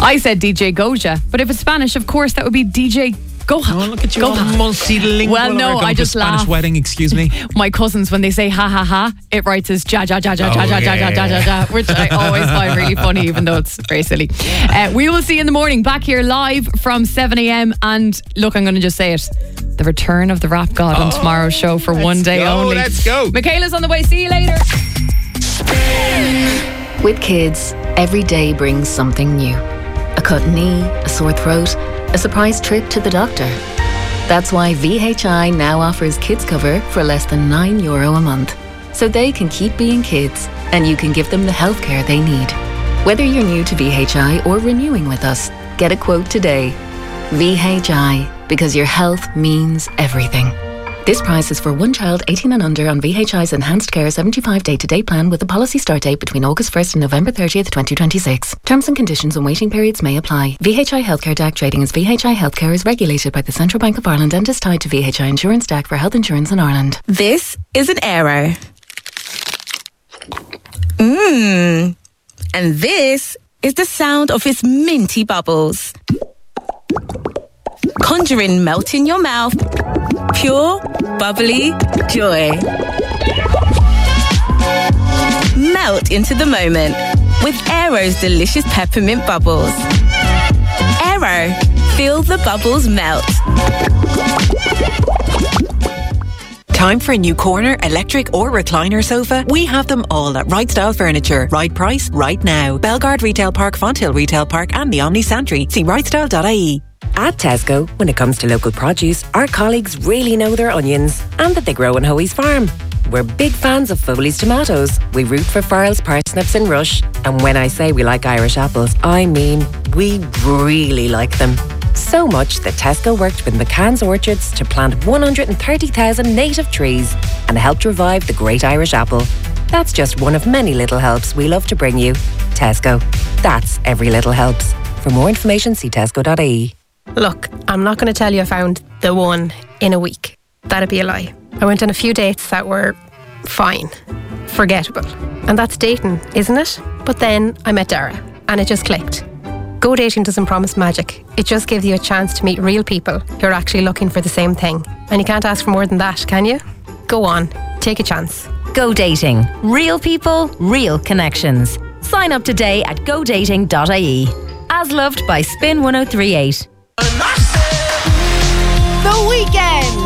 I said DJ Goja, but if it's Spanish, of course, that would be DJ Goja. Oh, look at you, multilingual. Well, no, We're going I to a just Spanish laugh. wedding, excuse me. My cousins, when they say ha ha ha, it writes as ja ja ja ja ja ja ja ja ja ja ja, which I always find really funny, even though it's very silly. We will see you in the morning, back here live from 7 a.m. And look, I'm going to just say it. The return of the rap god on tomorrow's show for one day only. Let's go. Michaela's on the way. See you later. With kids, every day brings something new. A cut knee, a sore throat, a surprise trip to the doctor. That's why VHI now offers kids cover for less than €9 a month. So they can keep being kids and you can give them the healthcare they need. Whether you're new to VHI or renewing with us, get a quote today. VHI, because your health means everything. This price is for one child 18 and under on VHI's Enhanced Care 75 day-to-day plan with a policy start date between August 1st and November 30th, 2026. Terms and conditions and waiting periods may apply. VHI Healthcare DAC trading as VHI Healthcare is regulated by the Central Bank of Ireland and is tied to VHI Insurance DAC for health insurance in Ireland. This is an Aero. And this is the sound of its minty bubbles. Conjuring melt in your mouth. Pure, bubbly joy. Melt into the moment with Aero's delicious peppermint bubbles. Aero, feel the bubbles melt. Time for a new corner, electric or recliner sofa? We have them all at Right Style Furniture. Right price, right now. Belgard Retail Park, Fonthill Retail Park and the Omni Santry. See rightstyle.ie. At Tesco, when it comes to local produce, our colleagues really know their onions and that they grow on Hoey's farm. We're big fans of Foley's tomatoes. We root for Farrell's parsnips and Rush. And when I say we like Irish apples, I mean we really like them. So much that Tesco worked with McCann's Orchards to plant 130,000 native trees and helped revive the great Irish apple. That's just one of many little helps we love to bring you. Tesco. That's every little helps. For more information, see tesco.ie. Look, I'm not going to tell you I found the one in a week. That'd be a lie. I went on a few dates that were fine, forgettable. And that's dating, isn't it? But then I met Dara and it just clicked. Go Dating doesn't promise magic. It just gives you a chance to meet real people who are actually looking for the same thing. And you can't ask for more than that, can you? Go on, take a chance. Go Dating. Real people, real connections. Sign up today at godating.ie. As loved by Spin 1038. The Weekend.